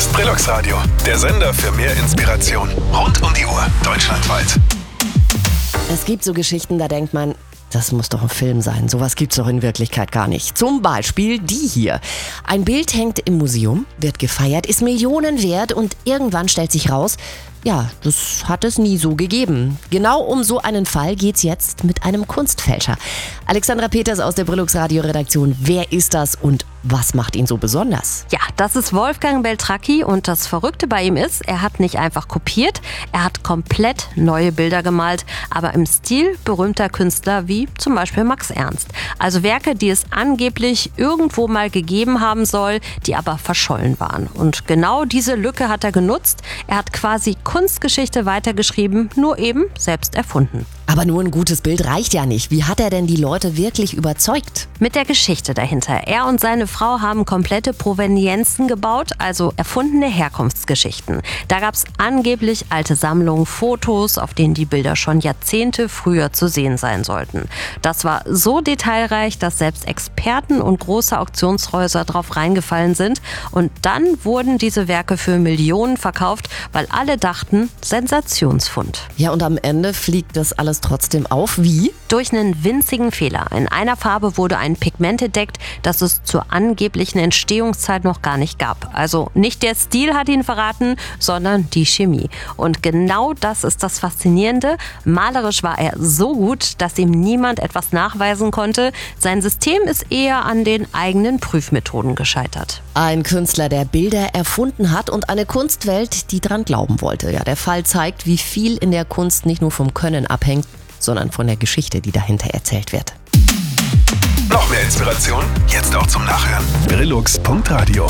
ist Brillux Radio, der Sender für mehr Inspiration. Rund um die Uhr, deutschlandweit. Es gibt so Geschichten, da denkt man, das muss doch ein Film sein. Sowas gibt's doch in Wirklichkeit gar nicht. Zum Beispiel die hier. Ein Bild hängt im Museum, wird gefeiert, ist Millionen wert und irgendwann stellt sich raus, ja, das hat es nie so gegeben. Genau um so einen Fall geht's jetzt mit einem Kunstfälscher. Alexandra Peters aus der Brillux Radio Redaktion. Wer ist das und was macht ihn so besonders? Ja, das ist Wolfgang Beltracchi und das Verrückte bei ihm ist, er hat nicht einfach kopiert, er hat komplett neue Bilder gemalt, aber im Stil berühmter Künstler wie zum Beispiel Max Ernst. Also Werke, die es angeblich irgendwo mal gegeben haben soll, die aber verschollen waren. Und genau diese Lücke hat er genutzt. Er hat quasi Kunstgeschichte weitergeschrieben, nur eben selbst erfunden. Aber nur ein gutes Bild reicht ja nicht. Wie hat er denn die Leute wirklich überzeugt? Mit der Geschichte dahinter. Er und seine Frau haben komplette Provenienzen gebaut, also erfundene Herkunftsgeschichten. Da gab es angeblich alte Sammlungen, Fotos, auf denen die Bilder schon Jahrzehnte früher zu sehen sein sollten. Das war so detailreich, dass selbst Experten und große Auktionshäuser drauf reingefallen sind. Und dann wurden diese Werke für Millionen verkauft, weil alle dachten, Sensationsfund. Ja, und am Ende fliegt das alles trotzdem auf. Wie? Durch einen winzigen Fehler. In einer Farbe wurde ein Pigment entdeckt, das es zur angeblichen Entstehungszeit noch gar nicht gab. Also nicht der Stil hat ihn verraten, sondern die Chemie. Und genau das ist das Faszinierende. Malerisch war er so gut, dass ihm niemand etwas nachweisen konnte. Sein System ist eher an den eigenen Prüfmethoden gescheitert. Ein Künstler, der Bilder erfunden hat und eine Kunstwelt, die dran glauben wollte. Ja, der Fall zeigt, wie viel in der Kunst nicht nur vom Können abhängt, sondern von der Geschichte, die dahinter erzählt wird. Noch mehr Inspiration? Jetzt auch zum Nachhören. Brillux.radio